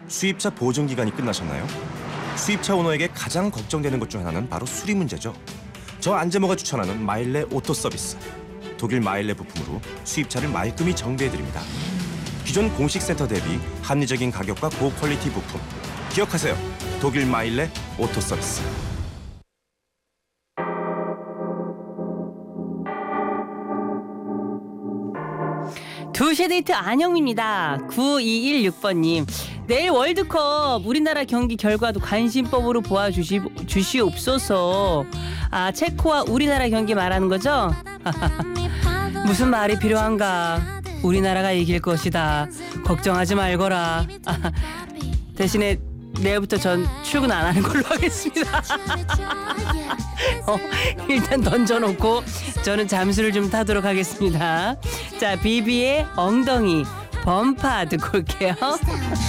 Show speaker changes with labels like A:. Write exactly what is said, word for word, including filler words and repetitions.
A: 수입차 보증 기간이 끝나셨나요? 수입차 오너에게 가장 걱정되는 것 중 하나는 바로 수리 문제죠. 저 안재모가 추천하는 마일레 오토 서비스. 독일 마일레 부품으로 수입차를 말끔히 정비해드립니다. 기존 공식 센터 대비 합리적인 가격과 고퀄리티 부품. 기억하세요. 독일 마일레 오토 서비스.
B: 두시 데이트 안영미입니다. 구이일육 번님. 내일 월드컵 우리나라 경기 결과도 관심법으로 보아주시, 주시옵소서. 아, 체코와 우리나라 경기 말하는 거죠? 무슨 말이 필요한가? 우리나라가 이길 것이다. 걱정하지 말거라. 아, 대신에 내일부터 전 출근 안 하는 걸로 하겠습니다. 어, 일단 던져놓고 저는 잠수를 좀 타도록 하겠습니다. 자, 비비의 엉덩이 범파 듣고 올게요.